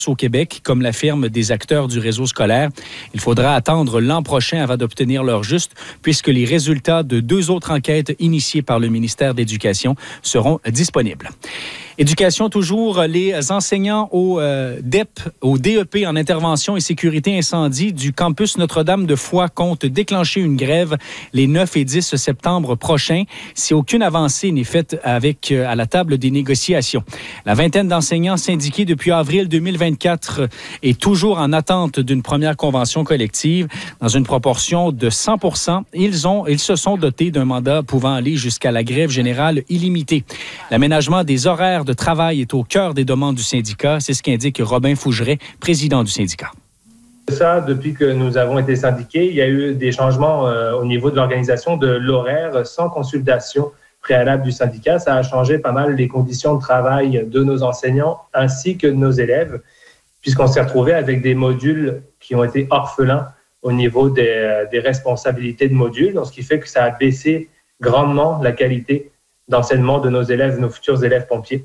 au Québec, comme l'affirment des acteurs du réseau scolaire. Il faudra attendre l'an prochain avant d'obtenir leur juste, puisque les résultats de 2 autres enquêtes initiées par le ministère de l'Éducation seront disponibles. Éducation toujours, les enseignants au DEP, au DEP en intervention et sécurité incendie du campus Notre-Dame de Foix comptent déclencher une grève les 9 et 10 septembre prochains si aucune avancée n'est faite à la table des négociations. La vingtaine d'enseignants syndiqués depuis avril 2024 est toujours en attente d'une première convention collective dans une proportion de 100%. Ils se sont dotés d'un mandat pouvant aller jusqu'à la grève générale illimitée. L'aménagement des horaires de travail est au cœur des demandes du syndicat. C'est ce qu'indique Robin Fougeret, président du syndicat. Ça, depuis que nous avons été syndiqués, il y a eu des changements au niveau de l'organisation de l'horaire sans consultation préalable du syndicat. Ça a changé pas mal les conditions de travail de nos enseignants ainsi que de nos élèves, puisqu'on s'est retrouvé avec des modules qui ont été orphelins au niveau des responsabilités de modules, ce qui fait que ça a baissé grandement la qualité d'enseignement de nos élèves, nos futurs élèves pompiers.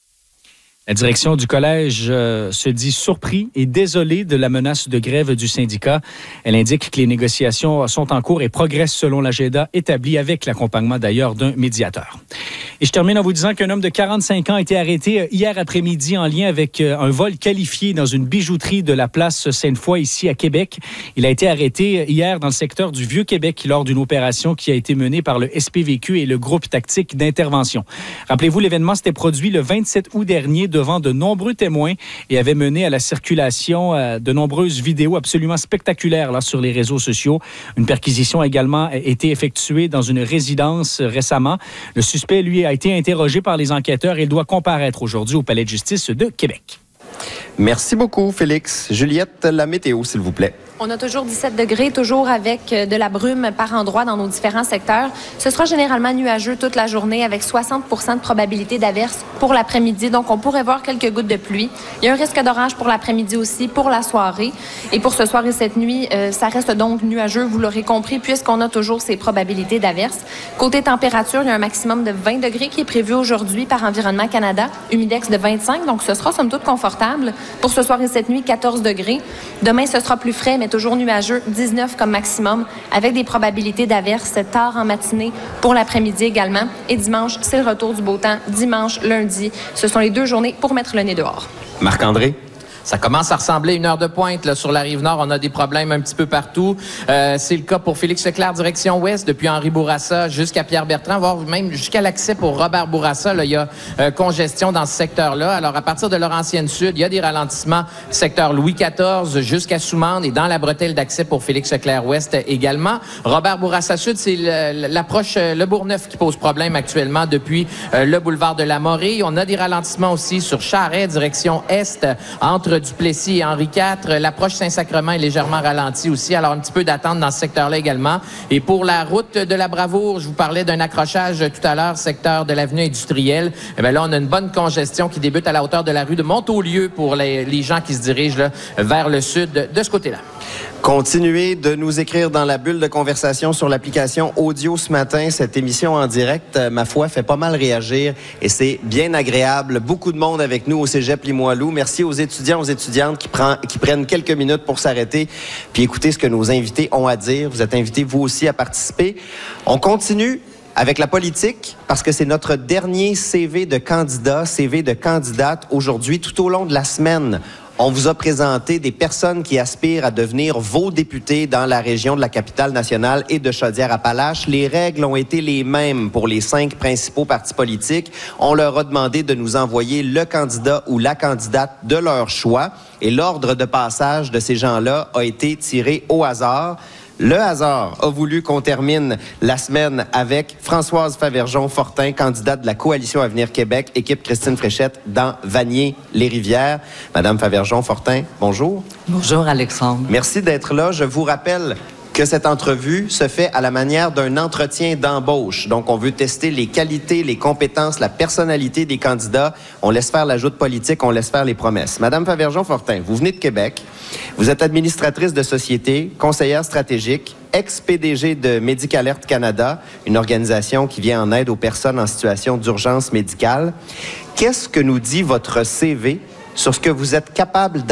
La direction du collège se dit surpris et désolée de la menace de grève du syndicat. Elle indique que les négociations sont en cours et progressent selon l'agenda établi avec l'accompagnement d'ailleurs d'un médiateur. Et je termine en vous disant qu'un homme de 45 ans a été arrêté hier après-midi en lien avec un vol qualifié dans une bijouterie de la place Sainte-Foy ici à Québec. Il a été arrêté hier dans le secteur du Vieux-Québec lors d'une opération qui a été menée par le SPVQ et le groupe tactique d'intervention. Rappelez-vous, l'événement s'était produit le 27 août dernier devant de nombreux témoins et avait mené à la circulation de nombreuses vidéos absolument spectaculaires là, sur les réseaux sociaux. Une perquisition a également été effectuée dans une résidence récemment. Le suspect, lui, a été interrogé par les enquêteurs et il doit comparaître aujourd'hui au Palais de justice de Québec. Merci beaucoup, Félix. Juliette, la météo, s'il vous plaît. On a toujours 17 degrés, toujours avec de la brume par endroits dans nos différents secteurs. Ce sera généralement nuageux toute la journée avec 60% de probabilité d'averse pour l'après-midi. Donc, on pourrait voir quelques gouttes de pluie. Il y a un risque d'orage pour l'après-midi aussi, pour la soirée. Et pour ce soir et cette nuit, ça reste donc nuageux, vous l'aurez compris, puisqu'on a toujours ces probabilités d'averse. Côté température, il y a un maximum de 20 degrés qui est prévu aujourd'hui par Environnement Canada, humidex de 25. Donc, ce sera somme toute confortable. Pour ce soir et cette nuit, 14 degrés. Demain, ce sera plus frais, mais toujours nuageux, 19 comme maximum, avec des probabilités d'averse tard en matinée pour l'après-midi également. Et dimanche, c'est le retour du beau temps. Dimanche, lundi, ce sont les 2 journées pour mettre le nez dehors. Marc-André? Ça commence à ressembler à une heure de pointe là, sur la Rive-Nord. On a des problèmes un petit peu partout. C'est le cas pour Félix Leclerc, direction ouest, depuis Henri Bourassa jusqu'à Pierre-Bertrand, voire même jusqu'à l'accès pour Robert Bourassa. Là, il y a congestion dans ce secteur-là. Alors, à partir de Laurentienne-Sud, il y a des ralentissements secteur Louis XIV jusqu'à Soumande et dans la bretelle d'accès pour Félix Leclerc-Ouest également. Robert Bourassa-Sud, c'est l'approche Le Bourgneuf qui pose problème actuellement depuis le boulevard de la Morée. On a des ralentissements aussi sur Charest, direction est, entre Duplessis et Henri IV. L'approche Saint-Sacrement est légèrement ralentie aussi. Alors, un petit peu d'attente dans ce secteur-là également. Et pour la route de la Bravoure, je vous parlais d'un accrochage tout à l'heure, secteur de l'avenue industrielle. Et bien là, on a une bonne congestion qui débute à la hauteur de la rue de Montaulieu pour les gens qui se dirigent là, vers le sud de ce côté-là. Continuez de nous écrire dans la bulle de conversation sur l'application audio ce matin. Cette émission en direct, ma foi, fait pas mal réagir et c'est bien agréable. Beaucoup de monde avec nous au Cégep Limoilou. Merci aux étudiants, aux étudiantes qui prennent quelques minutes pour s'arrêter puis écouter ce que nos invités ont à dire. Vous êtes invités, vous aussi, à participer. On continue avec la politique, parce que c'est notre dernier CV de candidat, CV de candidate aujourd'hui, tout au long de la semaine. On vous a présenté des personnes qui aspirent à devenir vos députés dans la région de la Capitale-Nationale et de Chaudière-Appalaches. Les règles ont été les mêmes pour les 5 principaux partis politiques. On leur a demandé de nous envoyer le candidat ou la candidate de leur choix. Et l'ordre de passage de ces gens-là a été tiré au hasard. Le hasard a voulu qu'on termine la semaine avec Françoise Faverjon-Fortin, candidate de la Coalition Avenir Québec, équipe Christine Fréchette dans Vanier-les-Rivières. Madame Faverjon-Fortin, bonjour. Bonjour, Alexandre. Merci d'être là. Je vous rappelle que cette entrevue se fait à la manière d'un entretien d'embauche. Donc, on veut tester les qualités, les compétences, la personnalité des candidats. On laisse faire la joute politique, on laisse faire les promesses. Madame Faverjon-Fortin, vous venez de Québec. Vous êtes administratrice de société, conseillère stratégique, ex-PDG de Médicalerte Canada, une organisation qui vient en aide aux personnes en situation d'urgence médicale. Qu'est-ce que nous dit votre CV sur ce que vous êtes capable